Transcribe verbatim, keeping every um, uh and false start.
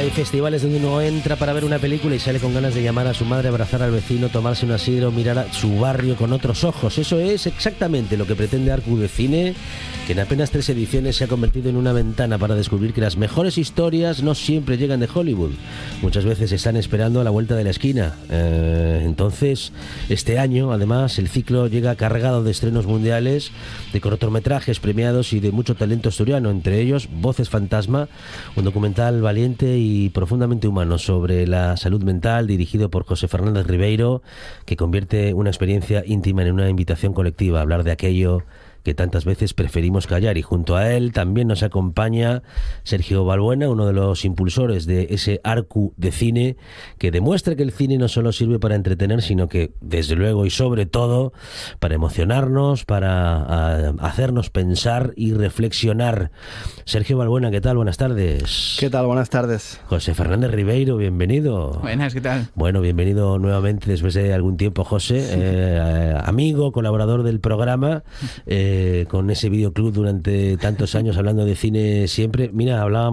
Hay festivales donde uno entra para ver una película y sale con ganas de llamar a su madre, abrazar al vecino, tomarse una sidra o mirar a su barrio con otros ojos. Eso es exactamente lo que pretende Arcu de Cine, que en apenas tres ediciones se ha convertido en una ventana para descubrir que las mejores historias no siempre llegan de Hollywood. Muchas veces están esperando a la vuelta de la esquina. Eh, entonces, este año, además, el ciclo llega cargado de estrenos mundiales, de cortometrajes premiados y de mucho talento asturiano, entre ellos Voces Fantasma, un documental valiente y profundamente humano sobre la salud mental, dirigido por José Fernández Ribeiro, que convierte una experiencia íntima en una invitación colectiva a hablar de aquello que tantas veces preferimos callar. Y junto a él también nos acompaña Sergio Balbuena, uno de los impulsores de ese Arcu de Cine, que demuestra que el cine no solo sirve para entretener, sino que, desde luego y sobre todo, para emocionarnos, para a, hacernos pensar y reflexionar. Sergio Balbuena, ¿qué tal? Buenas tardes. ¿Qué tal? Buenas tardes. José Fernández Ribeiro, bienvenido. Buenas, ¿qué tal? Bueno, bienvenido nuevamente después de algún tiempo, José. Eh, amigo, colaborador del programa, eh, con ese videoclub durante tantos años, hablando de cine siempre. Mira, hablábamos